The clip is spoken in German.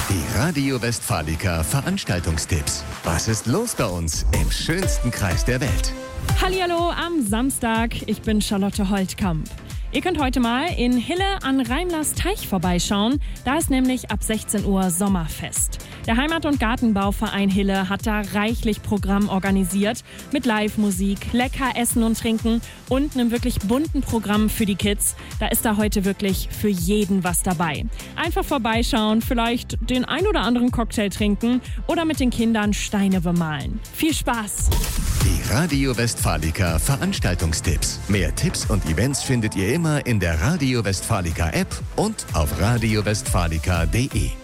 Die Radio Westfalica Veranstaltungstipps. Was ist los bei uns im schönsten Kreis der Welt? Hallihallo am Samstag, ich bin Charlotte Holtkamp. Ihr könnt heute mal in Hille an Reimlers Teich vorbeischauen. Da ist nämlich ab 16 Uhr Sommerfest. Der Heimat- und Gartenbauverein Hille hat da reichlich Programm organisiert mit Live-Musik, lecker Essen und Trinken und einem wirklich bunten Programm für die Kids. Da ist da heute wirklich für jeden was dabei. Einfach vorbeischauen, vielleicht den ein oder anderen Cocktail trinken oder mit den Kindern Steine bemalen. Viel Spaß! Die Radio Westfalica Veranstaltungstipps. Mehr Tipps und Events findet ihr immer in der Radio Westfalica App und auf radiowestfalica.de.